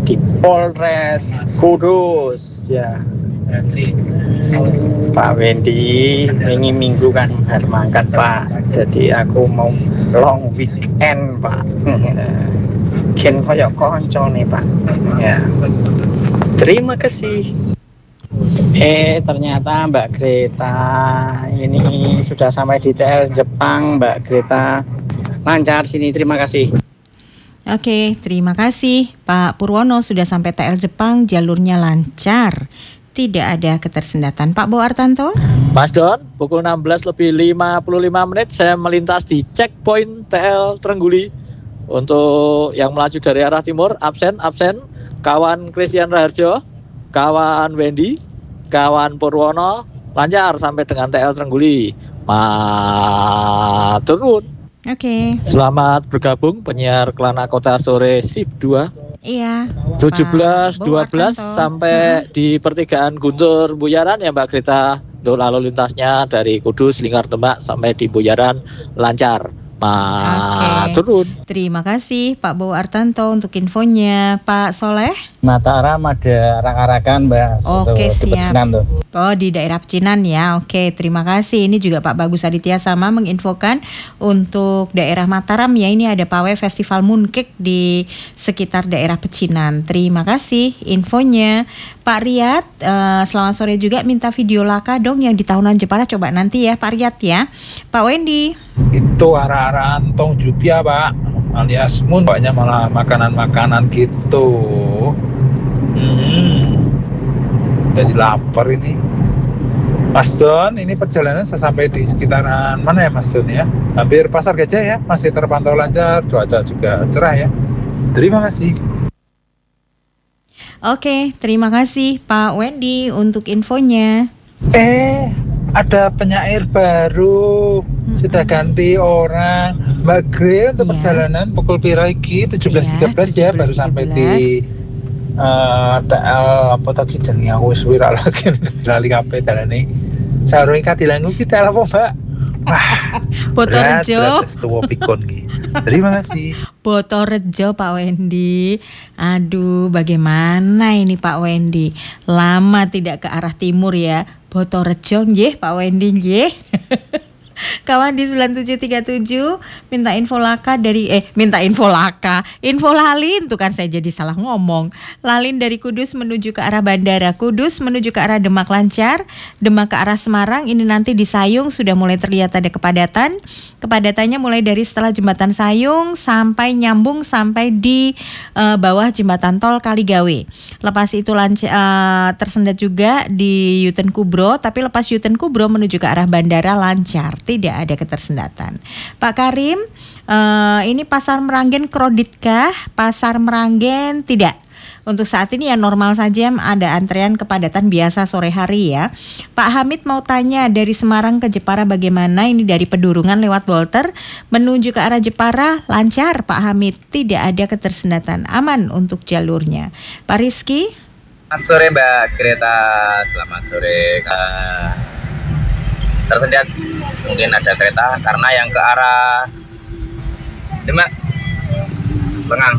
di Polres Kudus ya. Pak Wendy ini minggu kan baru mangkat Pak, jadi aku mau long weekend Pak. Ken koyok konco nih Pak ya. Terima kasih. Ternyata Mbak Greta ini sudah sampai di TL Jepang. Mbak Greta lancar sini, terima kasih. Oke, terima kasih Pak Purwono, sudah sampai TL Jepang, jalurnya lancar, tidak ada ketersendatan. Pak Bo Artanto? Mas Don, pukul 16:55 saya melintas di checkpoint TL Trengguli. Untuk yang melaju dari arah timur, absen, kawan Christian Raharjo, kawan Wendy, kawan Purwono, lancar sampai dengan TL Trengguli. Maturun. Oke. Selamat bergabung penyiar Kelana Kota Sore SIP 2. Iya. 17.12 sampai di pertigaan Guntur Buyaran ya Mbak Greta. Untuk lalu lintasnya dari Kudus Lingkar Demak sampai di Buyaran lancar. Turun. Terima kasih Pak Bowo Artanto untuk infonya. Pak Soleh? Mataram ada arak-arakan Mbak. Oke, siap. Di Pecinan tuh. Oh, di daerah Pecinan ya. Oke, terima kasih. Ini juga Pak Bagus Aditya sama menginfokan untuk daerah Mataram ya. Ini ada pawai Festival Mooncake di sekitar daerah Pecinan. Terima kasih infonya. Pak Riyad, selamat sore juga, minta video laka dong yang di Tahunan Jepara. Coba nanti ya Pak Riyad ya. Pak Wendy? Itu arah-arah Antong Jupia Pak, alias Moon, banyak malah makanan-makanan gitu. Jadi lapar ini. Mas Don, ini perjalanan saya sampai di sekitaran mana ya Mas Don ya? Hampir Pasar Gajah ya, masih terpantau lancar, cuaca juga cerah ya. Terima kasih. Oke, terima kasih Pak Wendy untuk infonya. Ada penyair baru, sudah ganti orang. Mbak Gre untuk perjalanan pukul piraiki 17.13 ya, baru sampai di TL apa tadi jenenge aku wis viral lagi lali kabeh dalane. Sarung kadilanku kita apa Mbak? Wah, Botorejo. Terima kasih. Botorejo Pak Wendy. Aduh, bagaimana ini Pak Wendy? Lama tidak ke arah timur ya. Botorejo nggih Pak Wendy nggih. Kawan di 9737 minta info laka dari info Lalin tuh kan saya jadi salah ngomong. Lalin dari Kudus menuju ke arah bandara, Kudus menuju ke arah Demak lancar, Demak ke arah Semarang ini nanti di Sayung sudah mulai terlihat ada kepadatan. Kepadatannya mulai dari setelah jembatan Sayung sampai nyambung sampai di bawah jembatan tol Kaligawe. Lepas itu tersendat juga di Yuten Kubro, tapi lepas Yuten Kubro menuju ke arah bandara lancar. Tidak ada ketersendatan. Pak Karim, ini Pasar Meranggen kroditkah? Pasar Meranggen tidak. Untuk saat ini ya normal saja, ada antrean kepadatan biasa sore hari ya. Pak Hamid mau tanya dari Semarang ke Jepara bagaimana? Ini dari Pedurungan lewat Bolter menuju ke arah Jepara lancar Pak Hamid. Tidak ada ketersendatan, aman untuk jalurnya. Pak Rizky? Selamat sore Mbak Greta, selamat sore. Tersendat mungkin ada kereta karena yang ke arah Demak Lengang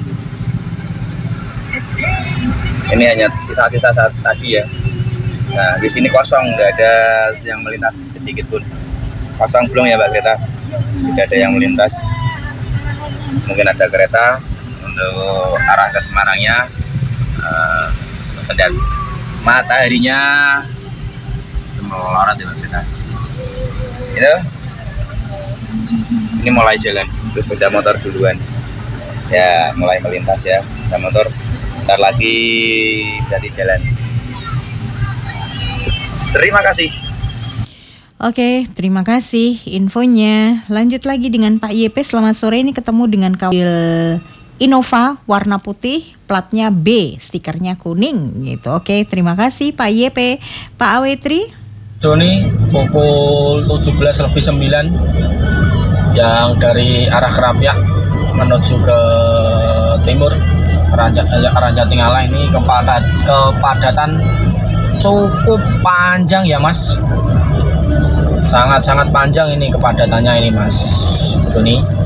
ini hanya sisa-sisa saat tadi ya. Nah di sini kosong, nggak ada yang melintas sedikit pun, kosong belum ya Mbak Greta, tidak ada yang melintas. Mungkin ada kereta untuk arah ke Semarangnya. Tersendat mataharinya melorot ya Mbak Greta. Itu ini mulai jalan, terus sepeda motor duluan ya, mulai melintas ya, sepeda motor ntar lagi dari jalan. Terima kasih. Oke, terima kasih infonya. Lanjut lagi dengan Pak YP. Selamat sore, ini ketemu dengan mobil Innova warna putih, platnya B, stikernya kuning gitu. Oke, terima kasih Pak YP. Pak Awetri? Joni pukul 17:09 yang dari arah Kerapia menuju ke timur arah Jatingala ini kepadatan cukup panjang ya Mas, sangat panjang ini kepadatannya ini Mas Joni.